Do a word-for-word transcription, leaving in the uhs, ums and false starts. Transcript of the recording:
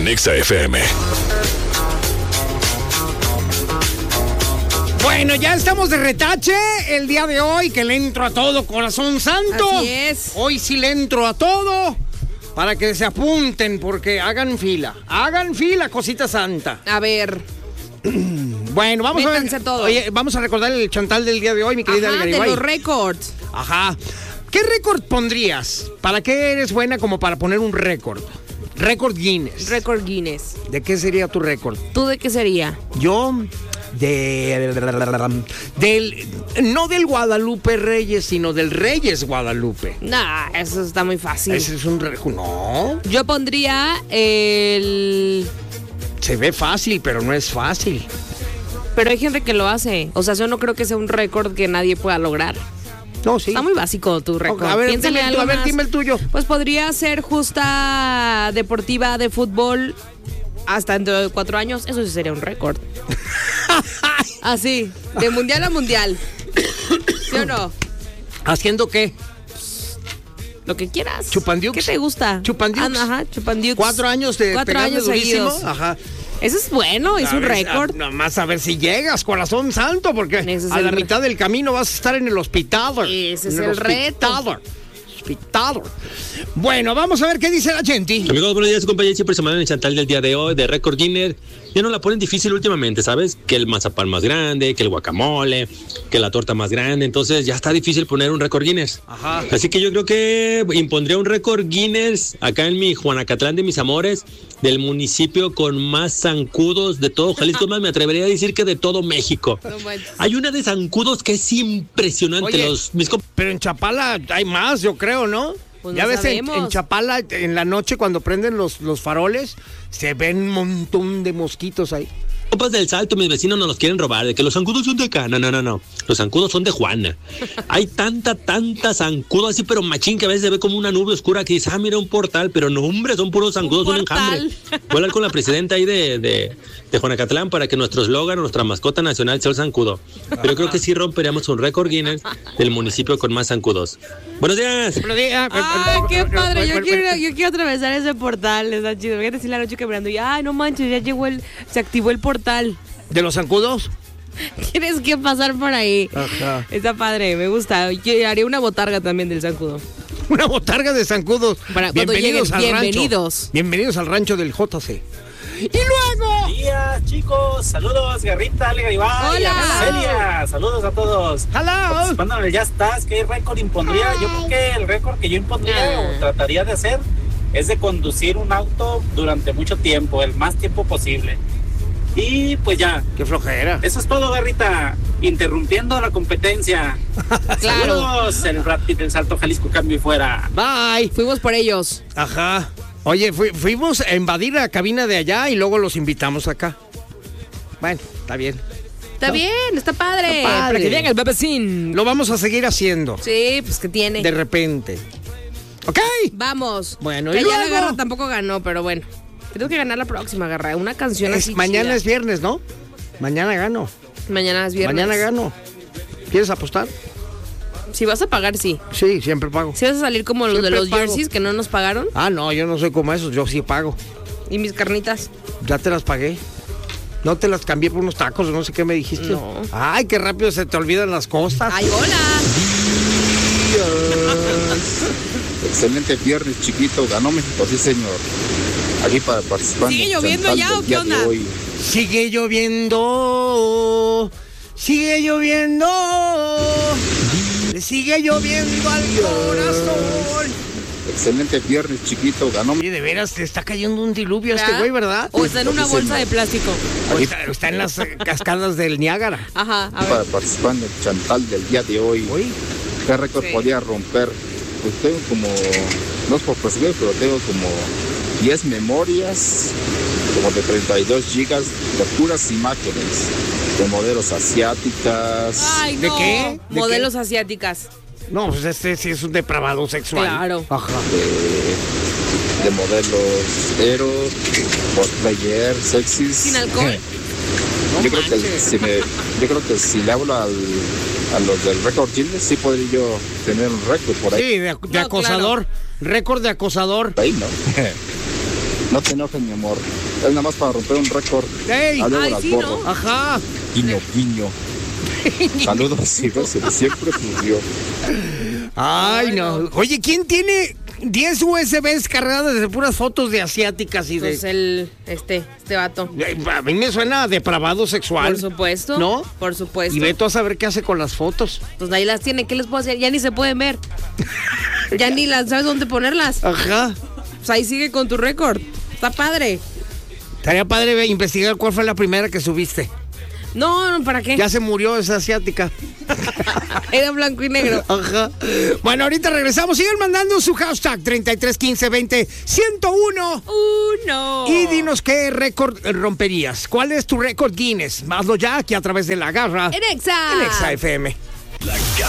en Exa F M. Bueno, ya estamos de retache el día de hoy, que le entro a todo, corazón santo. Así es. Hoy sí le entro a todo, para que se apunten, porque hagan fila. Hagan fila, cosita santa. A ver. Bueno, vamos Métanse a ver. todo. Oye, vamos a recordar el chantal del día de hoy, mi querida Ajá, Garibay. de los récords. Ajá. ¿Qué récord pondrías? ¿Para qué eres buena como para poner un récord? Récord Guinness. Récord Guinness. ¿De qué sería tu récord? ¿Tú de qué sería? Yo, de... del... no del Guadalupe Reyes, sino del Reyes Guadalupe. Nah, eso está muy fácil. Ese es un récord. No. Yo pondría el... Se ve fácil, pero no es fácil. Pero hay gente que lo hace. O sea, yo no creo que sea un récord que nadie pueda lograr. No, sí. Está muy básico tu récord. A ver, Piénsale dime, algo a ver, más. dime el tuyo. Pues podría ser justa deportiva de fútbol hasta dentro de cuatro años. Eso sí sería un récord. Así, de mundial a mundial. ¿Sí o no? ¿Haciendo qué? Lo que quieras. Chupandiux. ¿Qué te gusta? Chupandiux. Ah, ajá, chupandiux. Cuatro años de Cuatro pegarle años durísimo. seguidos. Ajá. Eso es bueno, es A un ver, récord. a- Nada más a ver si llegas, corazón santo, porque Ese es a la el re- mitad del camino vas a estar en el hospital. Ese es En el reto. hospital. Hospital. Bueno, vamos a ver qué dice la gente. Amigos, buenos días, compañeros. Siempre se mandan el chantal del día de hoy, de Récord Guinness. Ya no la ponen difícil últimamente, ¿sabes? Que el mazapán más grande, que el guacamole, que la torta más grande. Entonces ya está difícil poner un Récord Guinness. Ajá. Así que yo creo que impondría un Récord Guinness acá en mi Juanacatlán de mis amores, del municipio con más zancudos de todo Jalisco. Más me atrevería a decir que de todo México. No manches. Hay una de zancudos que es impresionante. Oye, Los, mis comp- Pero en Chapala hay más, yo creo, ¿no? Pues ya no ves, en, sabemos. en Chapala, en la noche, cuando prenden los, los faroles, se ven un montón de mosquitos ahí. Compas del Salto, mis vecinos nos los quieren robar, de que los zancudos son de acá. No, no, no, no. Los zancudos son de Juana. Hay tanta, tanta zancudo así, pero machín, que a veces se ve como una nube oscura que dice, ah, mira un portal, pero no, hombre, son puros zancudos, Un un enjambre. portal. Voy a hablar con la presidenta ahí de, de, de Juanacatlán para que nuestro eslogan, nuestra mascota nacional sea el zancudo. Pero creo que sí romperíamos un récord Guinness del municipio con más zancudos. Buenos días. Buenos días. Ay, qué padre, yo quiero, yo quiero atravesar ese portal, está chido. Fíjate si la noche quebrando y ay, no manches, ya llegó el, se activó el portal. ¿De los zancudos? Tienes que pasar por ahí. Ajá. Está padre, me gusta. Yo haría una botarga también del zancudo. Una botarga de zancudos. Para cuando bienvenidos lleguen, al bienvenidos. rancho. Bienvenidos al rancho del J C. Y luego... Buenos días, chicos. Saludos, Garrita, Ale Garibay. Hola. Celia. Saludos a todos. Hello. Participando en el Ya Estás, ¿qué récord impondría? Yo creo que el récord que yo impondría Ah. o trataría de hacer es de conducir un auto durante mucho tiempo, el más tiempo posible. Y pues ya, Qué flojera. eso es todo, Garrita. Interrumpiendo la competencia. Claro. Saludos, el Brad Pitt del Salto Jalisco, cambio y fuera. Bye. Fuimos por ellos. Ajá. Oye, fui- fuimos a invadir la cabina de allá y luego los invitamos acá. Bueno, está bien. Está No. bien, está padre. Está padre. Para que vean el bebecín. Lo vamos a seguir haciendo. Sí, pues que tiene. De repente. ¿Ok? Vamos. Bueno, Que ¿y ya la luego? Garra tampoco ganó, pero bueno. Tengo que ganar la próxima, Garra. Una canción Es- así mañana chida. es viernes, ¿no? Mañana gano. Mañana es viernes. Mañana gano. ¿Quieres apostar? Si vas a pagar, sí. Sí, siempre pago. Si vas a salir como los de Siempre los pago. jerseys que no nos pagaron. Ah, no, yo no soy como esos, yo sí pago. Y mis carnitas. Ya te las pagué. No te las cambié por unos tacos, no sé qué me dijiste. No. Ay, qué rápido se te olvidan las cosas. ¡Ay, hola! Excelente viernes, chiquito. Ganó México, sí, señor. Aquí para participar. ¿Sigue en el lloviendo chantal ya del o qué día de onda? hoy. Sigue lloviendo, sigue lloviendo, le sigue lloviendo al corazón. Excelente viernes, chiquito. Ganó Oye, de veras, te está cayendo un diluvio a este ¿Verdad? güey, ¿verdad? O está en una Sí, bolsa señor. de plástico. O está, está en las eh, cascadas del Niágara. Ajá, a para ver. participar en el chantal del día de hoy. Uy, ¿Qué récord Sí. podía romper? Pues tengo como, no es por presumir, pero tengo como diez memorias, como de treinta y dos gigas de puras imágenes, de modelos asiáticas. Ay, ¿De no. qué? ¿De Modelos asiáticas. no, pues este sí es un depravado sexual. Claro. Ajá. de, de modelos eros, cosplayer, sexys. Sin alcohol. No yo, creo que manches. si me, yo creo que si le hablo al, a los del récord Guinness, sí podría yo tener un récord por ahí. Sí, de, de No, acosador. Récord de acosador. Por ahí, ¿no? No te enojes, mi amor. Es nada más para romper un récord. ¡Ey! A luego Ay, las sí, borro. ¿no? Ajá. Guiño, guiño. Saludos y besos. Siempre subió. Ay, no. Oye, ¿quién tiene diez U S Bs cargadas de puras fotos de asiáticas y de... Pues el, este, este vato. A mí me suena a depravado sexual. Por supuesto. ¿No? Por supuesto. Y ve tú a saber qué hace con las fotos. Pues ahí las tiene, ¿qué les puedo hacer? Ya ni se pueden ver. Ya ni las sabes dónde ponerlas. Ajá. Pues ahí sigue con tu récord. Está padre. Estaría padre investigar cuál fue la primera que subiste. No, no, ¿para qué? Ya se murió esa asiática. Era blanco y negro. Ajá. Bueno, ahorita regresamos. Sigan mandando su hashtag treinta y tres quince veinte ciento uno. Uno. Y dinos qué récord romperías. ¿Cuál es tu récord Guinness? Hazlo ya aquí a través de La Garra. En Exa. En Exa F M. La Garra